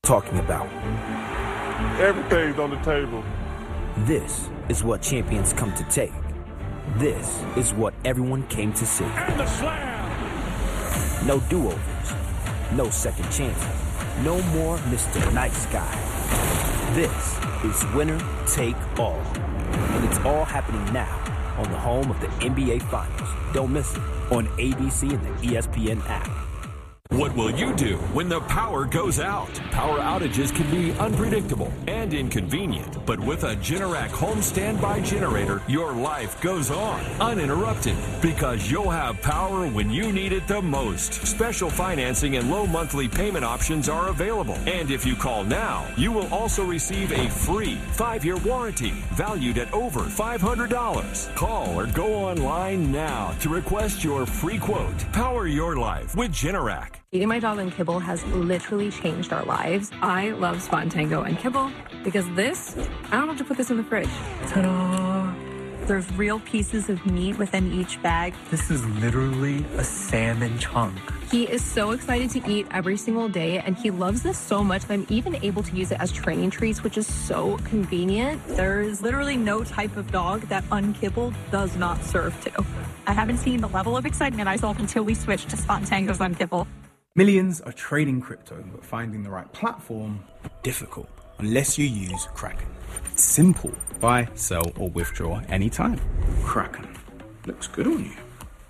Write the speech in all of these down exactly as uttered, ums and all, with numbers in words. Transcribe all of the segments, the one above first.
talking about. Everything's on the table. This is what champions come to take. This is what everyone came to see. And the slam! No do-overs. No second chances. No more Mister Nice Guy. This is winner take all. And it's all happening now on the home of the N B A Finals. Don't miss it on A B C and the E S P N app. What will you do when the power goes out? Power outages can be unpredictable and inconvenient, but with a Generac home standby generator, your life goes on uninterrupted because you'll have power when you need it the most. Special financing and low monthly payment options are available. And if you call now, you will also receive a free five-year warranty valued at over five hundred dollars. Call or go online now to request your free quote. Power your life with Generac. Eating my dog on kibble has literally changed our lives. I love Spot Tango and kibble because this, I don't have to put this in the fridge. Ta-da! There's real pieces of meat within each bag. This is literally a salmon chunk. He is so excited to eat every single day, and he loves this so much that I'm even able to use it as training treats, which is so convenient. There's literally no type of dog that unkibbled does not serve to. I haven't seen the level of excitement I saw until we switched to Spot Tango's unkibble. Millions are trading crypto, but finding the right platform, difficult, unless you use Kraken. It's simple. Buy, sell, or withdraw anytime. Kraken. Looks good on you.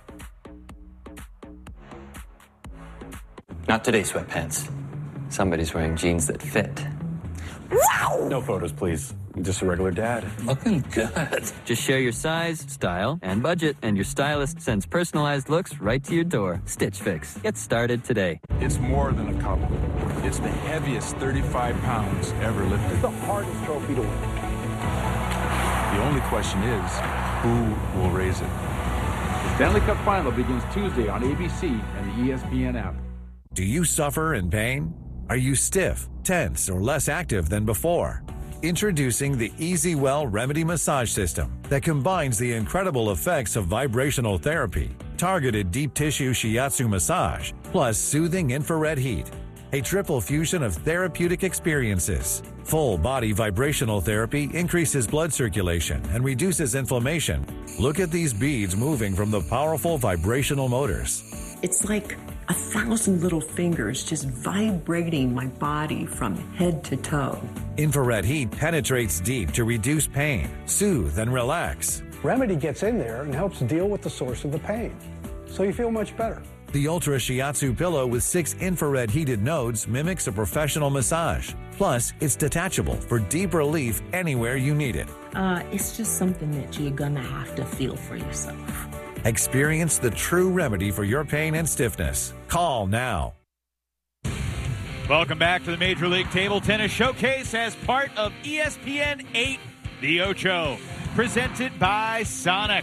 Not today, sweatpants. Somebody's wearing jeans that fit. Wow! No photos, please. I'm just a regular dad. Looking good. Just share your size, style, and budget, and your stylist sends personalized looks right to your door. Stitch Fix. Get started today. It's more than a cup. It's the heaviest thirty-five pounds ever lifted. It's the hardest trophy to win. The only question is, who will raise it? The Stanley Cup Final begins Tuesday on A B C and the E S P N app. Do you suffer in pain? Are you stiff, tense, or less active than before? Introducing the EasyWell Remedy Massage System that combines the incredible effects of vibrational therapy, targeted deep tissue shiatsu massage, plus soothing infrared heat. A triple fusion of therapeutic experiences. Full body vibrational therapy increases blood circulation and reduces inflammation. Look at these beads moving from the powerful vibrational motors. It's like a thousand little fingers just vibrating my body from head to toe. Infrared heat penetrates deep to reduce pain, soothe, and relax. Remedy gets in there and helps deal with the source of the pain, so you feel much better. The Ultra Shiatsu pillow with six infrared heated nodes mimics a professional massage. Plus, it's detachable for deep relief anywhere you need it. Uh, it's just something that you're gonna have to feel for yourself. Experience the true remedy for your pain and stiffness. Call now. Welcome back to the Major League Table Tennis Showcase as part of E S P N eight, The Ocho, presented by Sonic.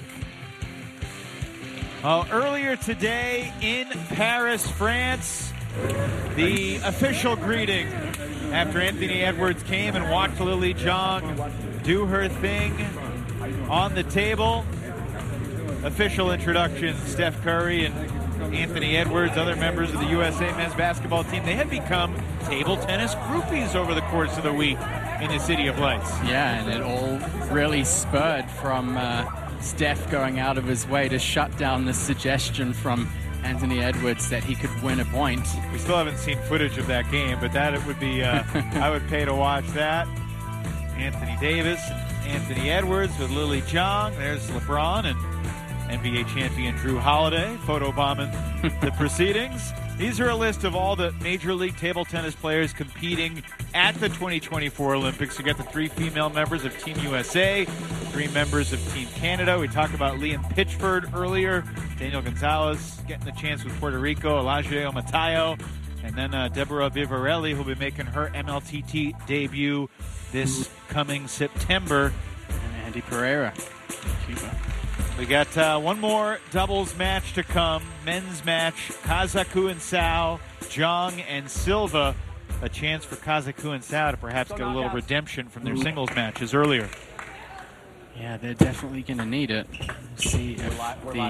Uh, earlier today in Paris, France, the official greeting after Anthony Edwards came and watched Lily Zhang do her thing on the table. Official introduction, Steph Curry and Anthony Edwards, other members of the U S A men's basketball team. They had become table tennis groupies over the course of the week in the City of Lights. Yeah, and it all really spurred from uh, Steph going out of his way to shut down the suggestion from Anthony Edwards that he could win a point. We still haven't seen footage of that game, but that it would be, uh, I would pay to watch that. Anthony Davis and Anthony Edwards with Lily Zhang. There's LeBron and N B A champion Drew Holiday photobombing the proceedings. These are a list of all the Major League table tennis players competing at the twenty twenty-four Olympics. You got the three female members of Team U S A, three members of Team Canada. We talked about Liam Pitchford earlier, Daniel Gonzalez getting the chance with Puerto Rico, Elijah Omatayo, and then uh, Deborah Vivarelli, who'll be making her M L T T debut this coming September. And Andy Pereira, Cuba. We got uh, one more doubles match to come. Men's match, Kazaku and Sao, Zhang and Silva. A chance for Kazaku and Sao to perhaps get a little redemption from their singles matches earlier. Yeah, they're definitely going to need it. See if the